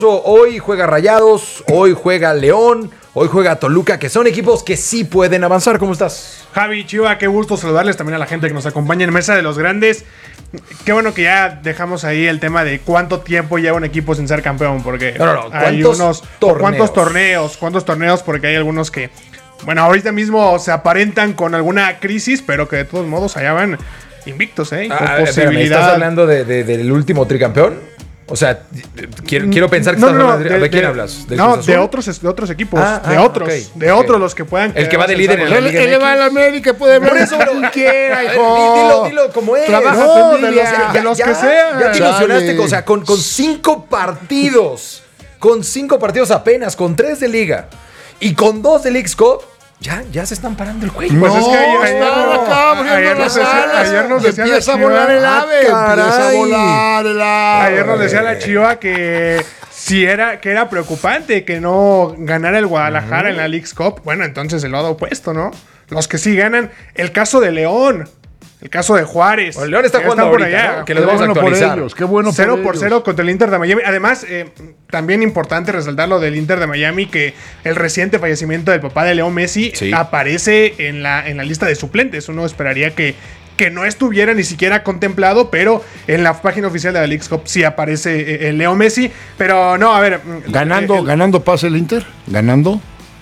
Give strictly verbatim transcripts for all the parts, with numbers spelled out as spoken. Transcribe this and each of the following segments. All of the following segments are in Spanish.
Hoy juega Rayados, hoy juega León, hoy juega Toluca, que son equipos que sí pueden avanzar. ¿Cómo estás? Javi, Chiva, qué gusto saludarles también a la gente que nos acompaña en Mesa de los Grandes. Qué bueno que ya dejamos ahí el tema de cuánto tiempo lleva un equipo sin ser campeón, porque no, no, no. hay unos torneos? cuántos torneos, cuántos torneos, porque hay algunos que, bueno, ahorita mismo se aparentan con alguna crisis, pero que de todos modos allá van invictos, ¿eh? Con Ah, posibilidad. ¿Me estás hablando de, de, del último tricampeón? O sea, quiero, quiero pensar que no, estás no, hablando de, de, ¿de quién de, hablas? ¿De no, de otros, de otros equipos, ah, de ah, otros, okay, de okay. otros los que puedan. El que va de líder en la Él, Liga él va a la América, puede hablar de eso quien quiera, hijo. Dilo, dilo como es. Trabaja No, familia. de los que, de los ya, que sean. Ya te Chale. ilusionaste, o sea, con, con cinco partidos, con cinco partidos apenas, con tres de Liga y con dos de Leagues Cup, ya, ya se están parando el cuello. Pues no, es que ayer, ayer, están no, acá abriendo ayer nos las decía- alas, ayer nos y decía la empieza a Chiva- volar el ave, Ah, empieza a caray. volar el ave. Ayer nos decía la Chiva que si era, que era preocupante que no ganara el Guadalajara uh-huh. en la Leagues Cup. Bueno, entonces el lado opuesto, ¿no? Los que sí ganan. El caso de León. El caso de Juárez. El León está que jugando están por ahorita, allá. ¿no? Que los vamos a bueno actualizar. por ellos, qué bueno cero por por ellos. cero contra el Inter de Miami. Además, eh, también importante resaltar lo del Inter de Miami, que el reciente fallecimiento del papá de Leo Messi Sí. aparece en la, en la lista de suplentes. Uno esperaría que, que no estuviera ni siquiera contemplado, pero en la página oficial de la Leagues Cup sí aparece eh, el Leo Messi. Pero no, a ver. Ganando, eh, el- ganando pasa el Inter, ganando.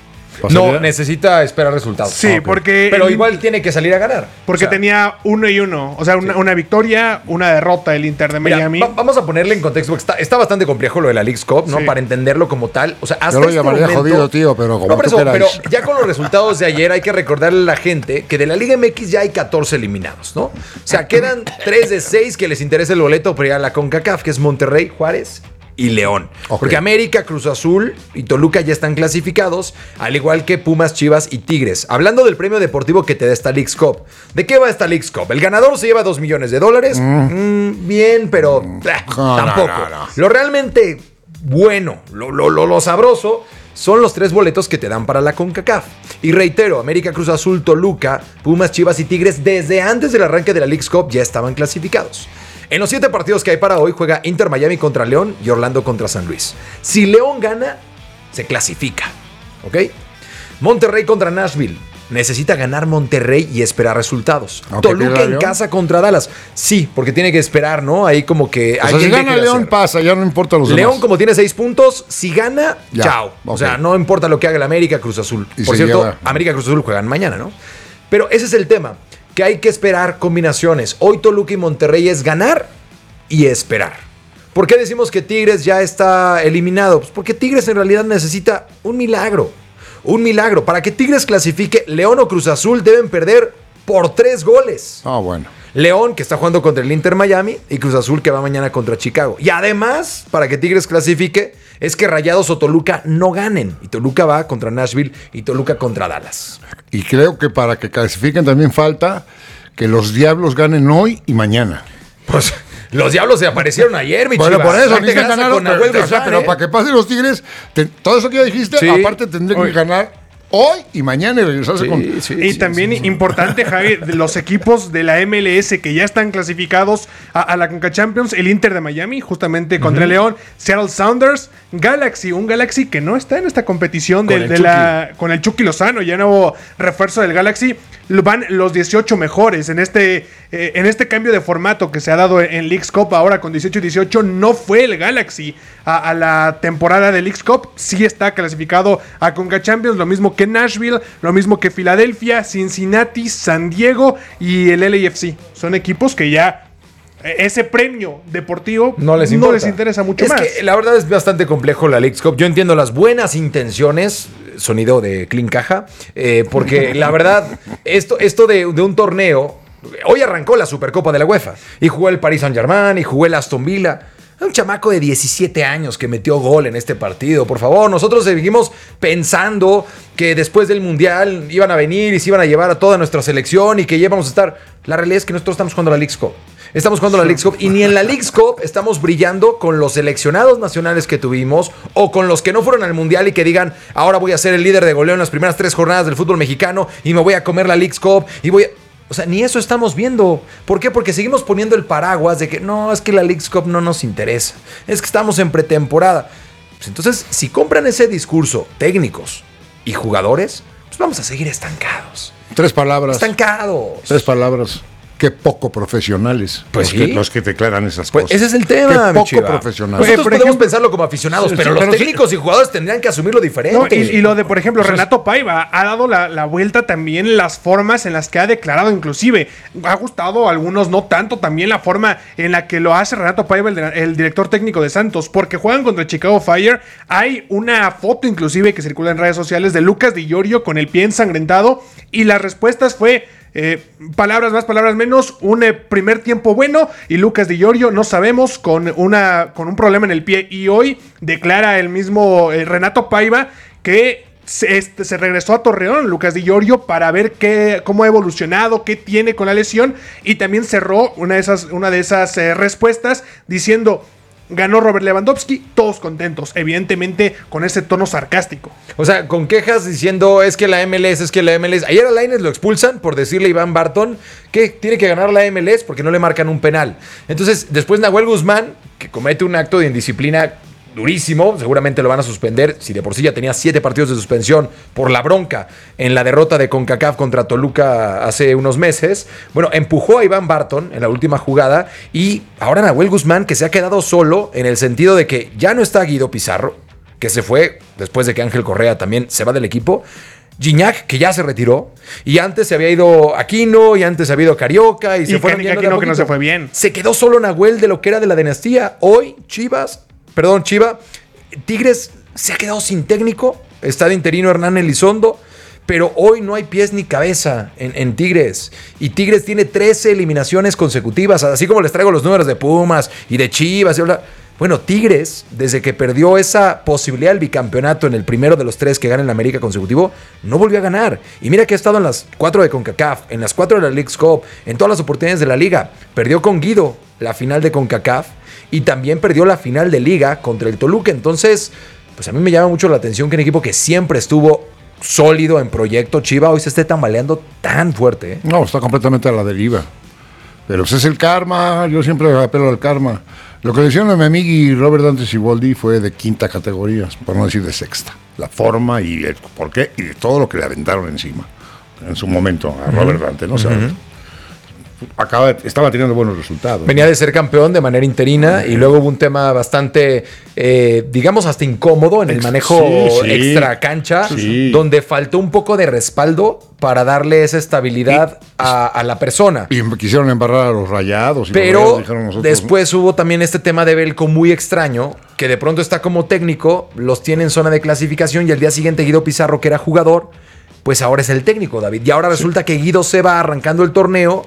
No, ¿Pasaría? necesita esperar resultados. Sí, Ah, ok. porque Pero el- igual tiene que salir a ganar. Porque O sea, tenía uno y uno. O sea, una, una victoria, una derrota el Inter de mira, Miami. va- vamos a ponerle en contexto, porque está, está bastante complejo lo de la Leagues Cup, ¿no? Sí. Para entenderlo como tal. O sea, hasta Yo lo este llamaría momento- jodido, tío, pero como No, por tú eso, queráis. pero ya con los resultados de ayer hay que recordarle a la gente que de la Liga M X ya hay catorce eliminados, ¿no? O sea, quedan tres de seis que les interesa el boleto para ir a la CONCACAF, que es Monterrey, Juárez y León. Ok. Porque América, Cruz Azul y Toluca ya están clasificados, al igual que Pumas, Chivas y Tigres. Hablando del premio deportivo que te da esta Leagues Cup. ¿De qué va esta Leagues Cup? El ganador se lleva dos millones de dólares. Mm, bien, pero eh, No, tampoco. no, no, no. Lo realmente bueno, lo, lo, lo, lo sabroso, son los tres boletos que te dan para la CONCACAF. Y reitero, América, Cruz Azul, Toluca, Pumas, Chivas y Tigres, desde antes del arranque de la Leagues Cup ya estaban clasificados. En los siete partidos que hay para hoy, juega Inter Miami contra León y Orlando contra San Luis. Si León gana, se clasifica. ¿Ok? Monterrey contra Nashville. Necesita ganar Monterrey y esperar resultados. Aunque Toluca pierda en León. casa contra Dallas. Sí, porque tiene que esperar, ¿no? Ahí como que... O sea, alguien si gana deje de León hacer. pasa, ya no importa los León, demás. como tiene seis puntos, si gana, Ya, chao. O ok. sea, no importa lo que haga el América, Cruz Azul. Y Por se cierto, lleva. América, Cruz Azul juegan mañana, ¿no? Pero ese es el tema, que hay que esperar combinaciones. Hoy Toluca y Monterrey es ganar y esperar. ¿Por qué decimos que Tigres ya está eliminado? Pues porque Tigres en realidad necesita un milagro. Un milagro. Para que Tigres clasifique, León o Cruz Azul deben perder por tres goles. Ah, bueno. León, que está jugando contra el Inter Miami, y Cruz Azul, que va mañana contra Chicago. Y además, para que Tigres clasifique, es que Rayados o Toluca no ganen. Y Toluca va contra Nashville y Toluca contra Dallas. Y creo que para que clasifiquen también falta que los Diablos ganen hoy y mañana. Pues los Diablos se aparecieron ayer, mi Bueno, Chivas. por eso, Ahí te dicen ganaron ganaron, con pero, Nahuel o sea, Guzmán, pero ¿eh? para que pasen los Tigres, te- todo eso que ya dijiste, Sí. aparte tendrían Oye. que ganar hoy y mañana y regresarse con... Sí, sí, Y sí, también sí, sí. importante, Javi, de los equipos de la M L S que ya están clasificados a, a la Conca Champions, el Inter de Miami, justamente contra el León, Seattle Sounders, Galaxy, un Galaxy que no está en esta competición Con de, el de la, con el Chucky Lozano, ya nuevo refuerzo del Galaxy. Van los dieciocho mejores en este, eh, en este cambio de formato que se ha dado en, en Leagues Cup ahora con dieciocho y dieciocho. No fue el Galaxy a, a la temporada de Leagues Cup. Sí está clasificado a Conca Champions, lo mismo que Nashville, lo mismo que Filadelfia, Cincinnati, San Diego y el L A F C. Son equipos que ya eh, ese premio deportivo No les, importa. interesa mucho es más. que la verdad es bastante complejo la Leagues Cup. Yo entiendo las buenas intenciones, sonido de clean caja, eh, porque la verdad, esto, esto de, de un torneo, hoy arrancó la Supercopa de la UEFA y jugó el Paris Saint-Germain y jugó el Aston Villa. Un chamaco de diecisiete años que metió gol en este partido. Por favor, nosotros seguimos pensando que después del Mundial iban a venir y se iban a llevar a toda nuestra selección y que ya íbamos a estar. La realidad es que nosotros estamos jugando la Leagues Cup. Estamos jugando la Leagues Cup y ni en la Leagues Cup estamos brillando con los seleccionados nacionales que tuvimos o con los que no fueron al Mundial y que digan, ahora voy a ser el líder de goleo en las primeras tres jornadas del fútbol mexicano y me voy a comer la Leagues Cup y voy a... O sea, ni eso estamos viendo. ¿Por qué? Porque seguimos poniendo el paraguas de que no, es que la Leagues Cup no nos interesa. Es que estamos en pretemporada. Pues entonces, si compran ese discurso técnicos y jugadores, pues vamos a seguir estancados. Tres palabras. Estancados. Tres palabras. Qué poco profesionales. Pues los, sí. que, los que declaran esas Pues cosas. ese es el tema, Qué mi poco Chiva. profesionales. Nosotros Oye, por podemos ejemplo- pensarlo como aficionados, Sí, pero sí, los pero sí. técnicos y jugadores tendrían que asumirlo diferente. No, y, y lo de, por ejemplo, Renato Paiva ha dado la, la vuelta también las formas en las que ha declarado, inclusive. Ha gustado a algunos, no tanto, también la forma en la que lo hace Renato Paiva, el, de- el director técnico de Santos, porque juegan contra el Chicago Fire. Hay una foto, inclusive, que circula en redes sociales de Lucas Di Llorio con el pie ensangrentado, y las respuestas fue... Eh, palabras más, palabras menos, un eh, primer tiempo bueno y Lucas Di Llorio no sabemos con, una, con un problema en el pie, y hoy declara el mismo eh, Renato Paiva que se, este, se regresó a Torreón Lucas Di Llorio para ver qué, cómo ha evolucionado, qué tiene con la lesión, y también cerró una de esas, una de esas eh, respuestas diciendo: ganó Robert Lewandowski, todos contentos, evidentemente con ese tono sarcástico. O sea, con quejas diciendo es que la M L S, es que la M L S. Ayer a Lainez lo expulsan por decirle a Iván Barton que tiene que ganar la M L S porque no le marcan un penal. Entonces, después Nahuel Guzmán, que comete un acto de indisciplina durísimo, seguramente lo van a suspender, si de por sí ya tenía siete partidos de suspensión por la bronca en la derrota de CONCACAF contra Toluca hace unos meses. Bueno, empujó a Iván Barton en la última jugada, y ahora Nahuel Guzmán, que se ha quedado solo en el sentido de que ya no está Guido Pizarro, que se fue después de que Ángel Correa también se va del equipo. Gignac, que ya se retiró, y antes se había ido Aquino, y antes se había ido Carioca, y, Y se fueron Kenny yendo de a Aquino, que no poquito. se fue bien. Se quedó solo Nahuel de lo que era de la dinastía. Hoy Chivas, perdón, Chiva, Tigres se ha quedado sin técnico, está de interino Hernán Elizondo, pero hoy no hay pies ni cabeza en, en Tigres. Y Tigres tiene trece eliminaciones consecutivas, así como les traigo los números de Pumas y de Chivas y bla. Bueno, Tigres, desde que perdió esa posibilidad del bicampeonato en el primero de los tres que gana en América consecutivo, no volvió a ganar. Y mira que ha estado en las cuatro de CONCACAF, en las cuatro de la Leagues Cup, en todas las oportunidades de la Liga. Perdió con Guido la final de CONCACAF y también perdió la final de Liga contra el Toluca. Entonces, pues a mí me llama mucho la atención que un equipo que siempre estuvo sólido en proyecto, Chiva, hoy se esté tambaleando tan fuerte, ¿eh? No, está completamente a la deriva. Pero pues es el karma, yo siempre apelo al karma. Lo que decían a mi amigo Robert Dante Siboldi fue de quinta categoría, por no decir de sexta. La forma y el por qué y de todo lo que le aventaron encima en su momento a Robert Dante, ¿no? O sea, Uh-huh. acaba, estaba teniendo buenos resultados. Venía de ser campeón de manera interina y luego hubo un tema bastante, eh, digamos, hasta incómodo en el Ex- manejo sí, sí. extra cancha, Sí. donde faltó un poco de respaldo para darle esa estabilidad a, a la persona. Y quisieron embarrar a los Rayados. Y los Pero Rayados dijeron nosotros, después hubo también este tema de Belko muy extraño, que de pronto está como técnico, los tiene en zona de clasificación y al día siguiente Guido Pizarro, que era jugador, pues ahora es el técnico, David. Y ahora resulta que Guido se va arrancando el torneo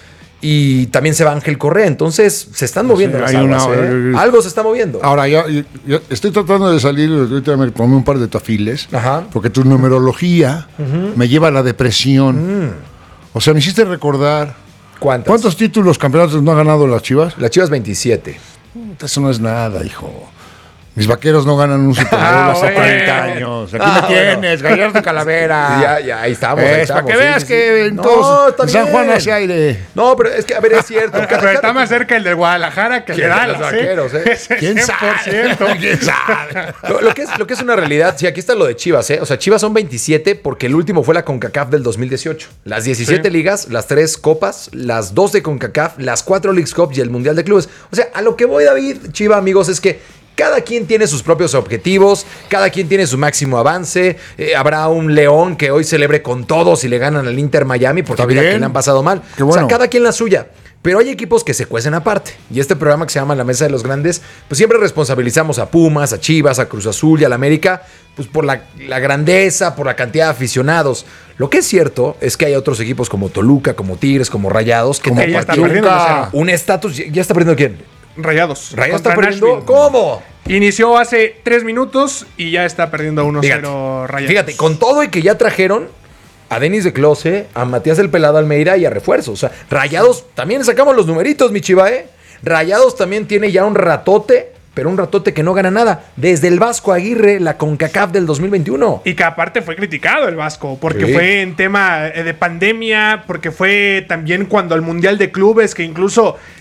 y también se va Ángel Correa. Entonces se están moviendo Sí, las hay aguas, una- ¿eh? Algo se está moviendo. Ahora, ya, ya- ya estoy tratando de salir, ahorita me tomé un par de tafiles, Ajá. porque tu numerología me lleva a la depresión. O sea, me hiciste recordar, ¿Cuántas? ¿cuántos títulos campeonatos no ha ganado las Chivas? Las Chivas veintisiete. Eso no es nada, hijo. Mis vaqueros no ganan un Super Bowl Ah, hace bueno. cuarenta años. Aquí Ah, me tienes, Gallardo Calavera. Ya, ya, ahí estamos. ahí Es, estamos, para que sí, veas sí, que sí. en No, todos, está en San Juan bien. hace aire. No, pero es que, a ver, es cierto. Cada- Pero cada- está más cerca el del Guadalajara que el de Que el de Dallas, los ¿eh? vaqueros, ¿eh? Ese ¿Quién cien por ciento. sabe? ¿Quién sabe? Lo, lo que es, lo que es una realidad, sí, aquí está lo de Chivas, ¿eh? O sea, Chivas son veintisiete porque el último fue la CONCACAF del dos mil dieciocho. Las diecisiete Sí. ligas, las tres copas, las dos de CONCACAF, las cuatro Leagues Cup y el Mundial de Clubes. O sea, a lo que voy, David, Chiva, amigos, es que cada quien tiene sus propios objetivos, cada quien tiene su máximo avance. Eh, habrá un León que hoy celebre con todos y le ganan al Inter Miami porque Está mira bien. que le han pasado mal. Qué O sea, bueno. cada quien la suya. Pero hay equipos que se cuecen aparte. Y este programa que se llama La Mesa de los Grandes, pues siempre responsabilizamos a Pumas, a Chivas, a Cruz Azul y a la América, pues por la, la grandeza, por la cantidad de aficionados. Lo que es cierto es que hay otros equipos como Toluca, como Tigres, como Rayados, que Como Que ya está compartieron perdiendo uno cero. un estatus. ¿Ya está perdiendo quién? Rayados. ¿Rayados está contra perdiendo? Nashville. ¿Cómo? Inició hace tres minutos y ya está perdiendo uno Fíjate, cero Rayados. fíjate, con todo y que ya trajeron a Denis de Close, a Matías el Pelado Almeida y a refuerzos. O sea, Rayados, también sacamos los numeritos, mi Chiva, ¿eh? Rayados también tiene ya un ratote, pero un ratote que no gana nada. Desde el Vasco Aguirre, la CONCACAF del dos mil veintiuno. Y que aparte fue criticado el Vasco, porque Sí. fue en tema eh, de pandemia, porque fue también cuando el Mundial de Clubes, que incluso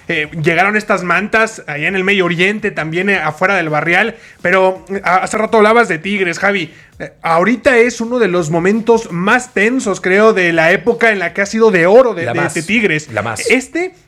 Eh, llegaron estas mantas allá en el Medio Oriente, también eh, afuera del barrial. Pero eh, hace rato hablabas de Tigres, Javi. Eh, ahorita es uno de los momentos más tensos, creo, de la época en la que ha sido de oro de, La de, más, de Tigres. la más. Este